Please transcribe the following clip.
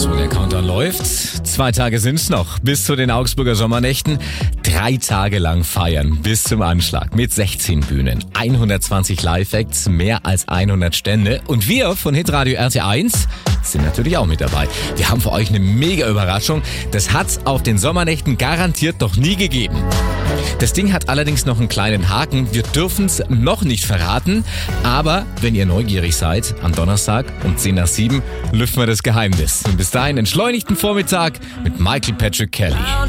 So, der Countdown läuft. 2 Tage sind's noch bis zu den Augsburger Sommernächten. 3 Tage lang feiern bis zum Anschlag mit 16 Bühnen, 120 Live-Acts, mehr als 100 Stände. Und wir von Hitradio RT1 sind natürlich auch mit dabei. Wir haben für euch eine mega Überraschung. Das hat's auf den Sommernächten garantiert noch nie gegeben. Das Ding hat allerdings noch einen kleinen Haken. Wir dürfen's noch nicht verraten. Aber wenn ihr neugierig seid, am Donnerstag um 10 nach 7 lüften wir das Geheimnis. Und bis dahin entschleunigten Vormittag mit Michael Patrick Kelly.